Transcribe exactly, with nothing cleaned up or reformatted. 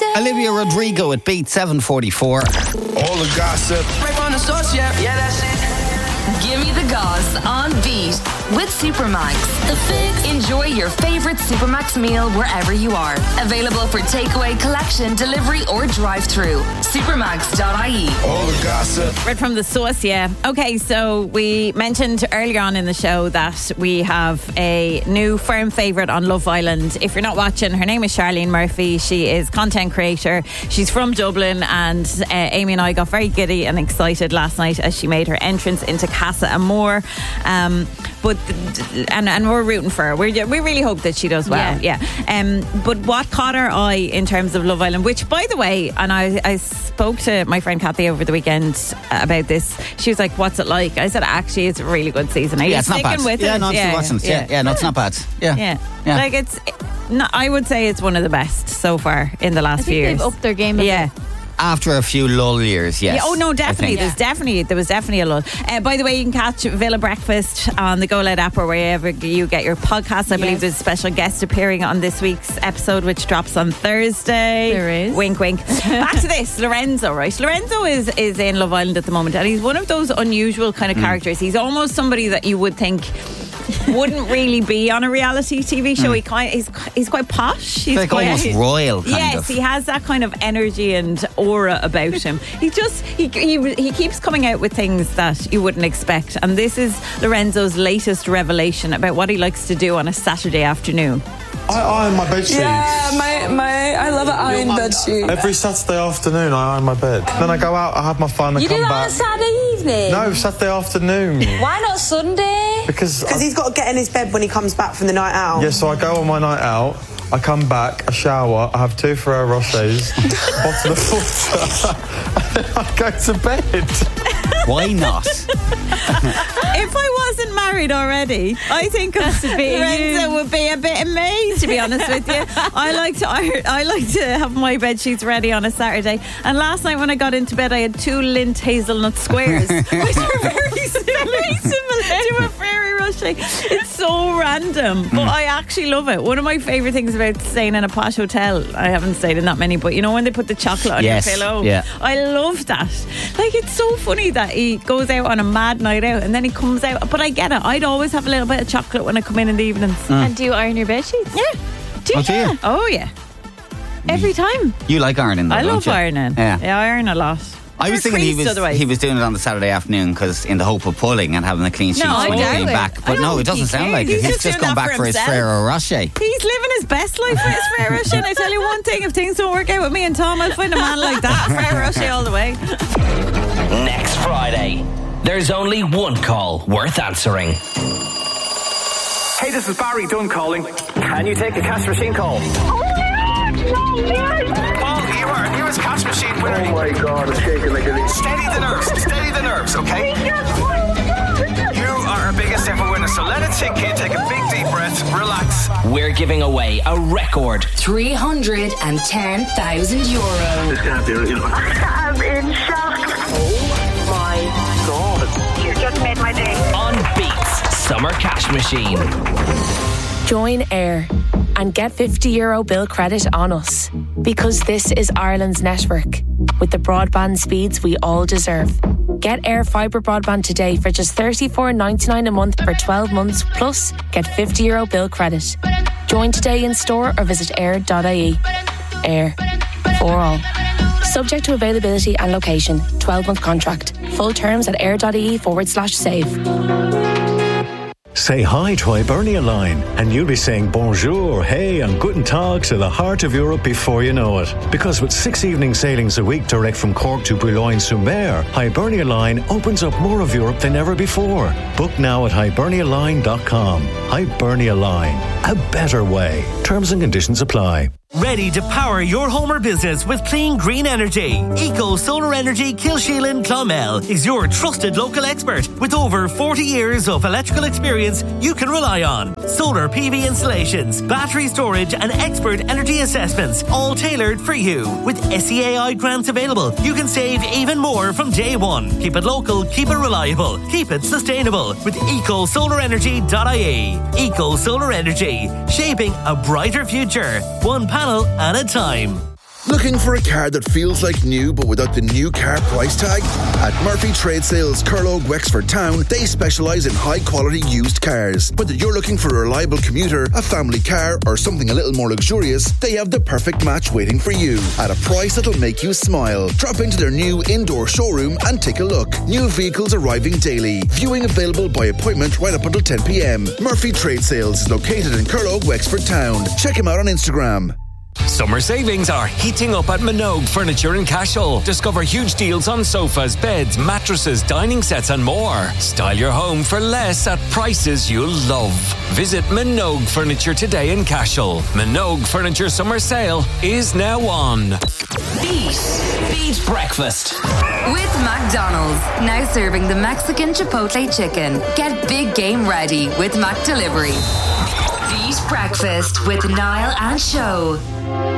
Olivia Rodrigo at Beat seven forty-four. All the gossip. Right from the source, yeah, yeah, that's it. Give me the goss on Beat with Supermax. The Fix. Enjoy your favorite Supermax meal wherever you are. Available for takeaway, collection, delivery, or drive-through. Supermax dot I E. All the gossip. Right from the source, yeah. Okay, so we mentioned earlier on in the show that we have a new firm favourite on Love Island. If you're not watching, her name is Charlene Murphy. She is content creator. She's from Dublin, and uh, Amy and I got very giddy and excited last night as she made her entrance into Casa Amor. Um, but and and we're rooting for her. We we really hope that she does well. Yeah. yeah. Um. But what caught our eye in terms of Love Island, which, by the way, and I I spoke to my friend Kathy over the weekend about this. She was like, "What's it like?" I said, "Actually, it's a really good season. Are you Yeah, it's not sticking bad. with Yeah, it?" no, I'm still watching it. Yeah, yeah, no, it's not bad. Yeah. Yeah. Yeah. Like it's. No, I would say it's one of the best so far in the last I few think years. they've upped their game a Yeah. bit. After a few lull years, yes. Yeah, oh no, I definitely. think. There's definitely there was definitely a lot. Uh, by the way, you can catch Villa Breakfast on the Go Loud app or wherever you get your podcasts. I Yes. believe there's a special guest appearing on this week's episode, which drops on Thursday. There is. Wink, wink. Back to this, Lorenzo. Right, Lorenzo is is in Love Island at the moment, and he's one of those unusual kind of Mm. characters. He's almost somebody that you would think wouldn't really be on a reality T V show. Mm. He kind he's he's quite posh. He's Like quite, almost royal, kind yes, of. he has that kind of energy and aura about him. He just he, he he keeps coming out with things that you wouldn't expect, and this is Lorenzo's latest revelation about what he likes to do on a Saturday afternoon. I iron my bed sheets. Yeah, my, my, I love an iron bed sheet. Every Saturday afternoon, I iron my bed. Then I go out, I have my fun, I You come do that back. on Saturday evening? No, Saturday afternoon. Why not Sunday? Because Because he's got to get in his bed when he comes back from the night out. yeah, so I go on my night out, I come back, I shower, I have two Ferrero Rochers, bottle of water, and then I go to bed. Why not? If I wasn't married already, I think Lorenzo would be a bit of me, to be honest with you. I like to I, I like to have my bed sheets ready on a Saturday. And last night when I got into bed, I had two Lindt hazelnut squares, which are very similar, similar to a Ferrero Rocher. It's so random, but I actually love it. One of my favourite things about staying in a posh hotel, I haven't stayed in that many, but you know when they put the chocolate on Yes, your pillow? yeah. I love that. Like, it's so funny that he goes out on a mad night out and then he comes out. But I get it. I'd always have a little bit of chocolate when I come in in the evenings. And do you iron your bed sheets? Yeah. Do Oh, do you? Oh, yeah. Every time. You like ironing, though, I don't love you? ironing. Yeah. Yeah, I iron a lot. I was They're thinking he creased was otherwise. he was doing it on the Saturday afternoon because in the hope of pulling and having the clean sheets No, I when he doubt came it. back. I But don't no, it think he doesn't sound cares. like it. He's He's just just doing gone that back for for his himself. Ferrero Rocher. He's living his best life for his Ferrero Rocher. And I tell you one thing, if things don't work out with me and Tom, I'll find a man like that. Ferrero Rocher all the way. Next Friday, there's only one call worth answering. Hey, this is Barry Dunn calling. Can you take a cash machine call? Paul, you are a newest cash machine winner. Oh my God, it's shaking like a... Steady the nerves, steady the nerves, okay? You are our biggest ever winner, so let it sink in, take a big deep breath, relax. We're giving away a record three hundred ten thousand euro. This can't be real. I'm in shock. Oh my God. You just made my day. on Beats Summer Cash Machine. Join Air and get fifty euro bill credit on us, because this is Ireland's network with the broadband speeds we all deserve. Get Air fibre broadband today for just thirty-four ninety-nine a month for twelve months, plus get fifty euro bill credit. Join today in store or visit air dot I E. Air, for all. Subject to availability and location. twelve month contract. Full terms at air.ie forward slash save. Say hi to Hibernia Line and you'll be saying bonjour, hey and guten tag to the heart of Europe before you know it. Because with six evening sailings a week direct from Cork to Boulogne-sur-Mer, Hibernia Line opens up more of Europe than ever before. Book now at hibernia line dot com. Hibernia Line, a better way. Terms and conditions apply. Ready to power your home or business with clean green energy? Eco Solar Energy Kilsheelan Clonmel is your trusted local expert with over forty years of electrical experience you can rely on. Solar P V installations, battery storage and expert energy assessments, all tailored for you. With S E A I grants available, you can save even more from day one. Keep it local, keep it reliable, keep it sustainable with eco solar energy dot I E. Eco Solar Energy, shaping a brighter future. One panel at a time. Looking for a car that feels like new but without the new car price tag? At Murphy Trade Sales, Curlogue, Wexford Town, they specialise in high-quality used cars. Whether you're looking for a reliable commuter, a family car, or something a little more luxurious, they have the perfect match waiting for you at a price that'll make you smile. Drop into their new indoor showroom and take a look. New vehicles arriving daily. Viewing available by appointment right up until ten p.m. Murphy Trade Sales is located in Curlogue, Wexford Town. Check him out on Instagram. Summer savings are heating up at Minogue Furniture in Cashel. Discover huge deals on sofas, beds, mattresses, dining sets and more. Style your home for less at prices you'll love. Visit Minogue Furniture today in Cashel. Minogue Furniture Summer Sale is now on. Beat. Beat Breakfast. With McDonald's. Now serving the Mexican Chipotle chicken. Get big game ready with Mac Delivery. Beat Breakfast with Niall and Show.